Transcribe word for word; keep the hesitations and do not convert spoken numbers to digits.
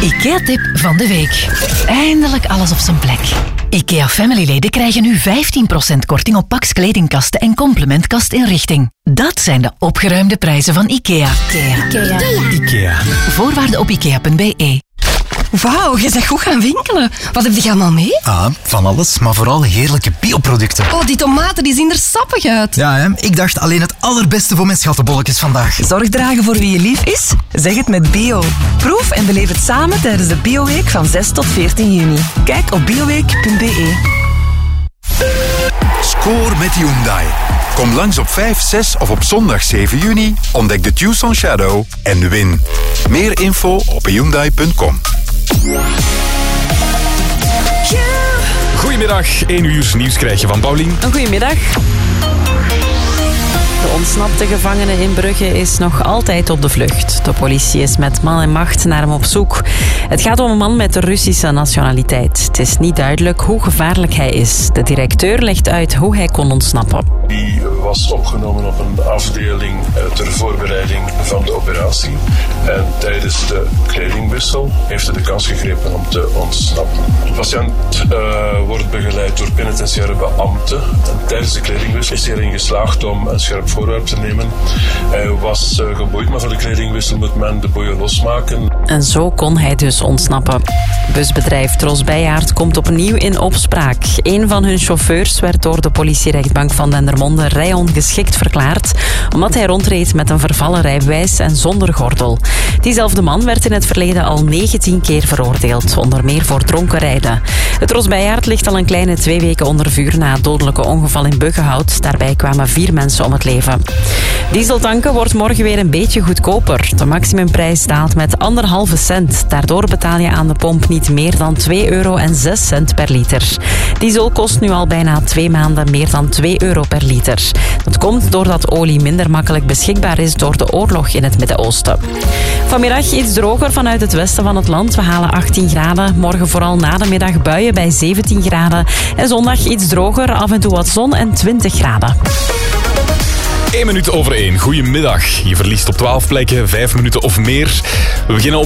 IKEA-tip van de week. Eindelijk alles op zijn plek. IKEA Family-leden krijgen nu vijftien procent korting op Pax kledingkasten en complementkastinrichting. Dat zijn de opgeruimde prijzen van IKEA. IKEA. IKEA. IKEA. Voorwaarden op ikea punt be. Wauw, je bent goed gaan winkelen. Wat heb je allemaal mee? Ah, van alles, maar vooral heerlijke bioproducten. Oh, die tomaten die zien er sappig uit. Ja, hè? Ik dacht alleen het allerbeste voor mijn schattenbolletjes vandaag. Zorg dragen voor wie je lief is? Zeg het met bio. Proef en beleef het samen tijdens de Bioweek van zes tot veertien juni. Kijk op bioweek punt be. Score met Hyundai. Kom langs op vijf, zes of op zondag zeven juni. Ontdek de Tucson Shadow en win. Meer info op hyundai punt com. Goedemiddag, één uur nieuws krijg je van Paulien. Goedemiddag. De ontsnapte gevangene in Brugge is nog altijd op de vlucht. De politie is met man en macht naar hem op zoek. Het gaat om een man met de Russische nationaliteit. Het is niet duidelijk hoe gevaarlijk hij is. De directeur legt uit hoe hij kon ontsnappen. Die was opgenomen op een afdeling ter voorbereiding van de operatie. En tijdens de kledingwissel heeft hij de kans gegrepen om te ontsnappen. De patiënt uh, wordt begeleid door penitentiaire beambten. En tijdens de kledingwissel is hij erin geslaagd om een scherp voorwerp te nemen. Hij was uh, geboeid, maar voor de kledingwissel moet men de boeien losmaken. En zo kon hij dus ontsnappen. Busbedrijf Tros Bijaard komt opnieuw in opspraak. Een van hun chauffeurs werd door de politierechtbank van Dendermonde rijongeschikt verklaard, omdat hij rondreed met een vervallen rijbewijs en zonder gordel. Diezelfde man werd in het verleden al negentien keer veroordeeld, onder meer voor dronken rijden. Het Tros Bijaard ligt al een kleine twee weken onder vuur na het dodelijke ongeval in Buggenhout. Daarbij kwamen vier mensen om het leven. Dieseltanken wordt morgen weer een beetje goedkoper. De maximumprijs daalt met anderhalve cent. Daardoor betaal je aan de pomp niet meer dan twee euro en zes cent per liter. Diesel kost nu al bijna twee maanden meer dan twee euro per liter. Dat komt doordat olie minder makkelijk beschikbaar is door de oorlog in het Midden-Oosten. Vanmiddag iets droger vanuit het westen van het land. We halen achttien graden. Morgen vooral na de middag buien bij zeventien graden. En zondag iets droger, af en toe wat zon en twintig graden. één minuut over één. Goedemiddag. Je verliest op twaalf plekken vijf minuten of meer. We beginnen op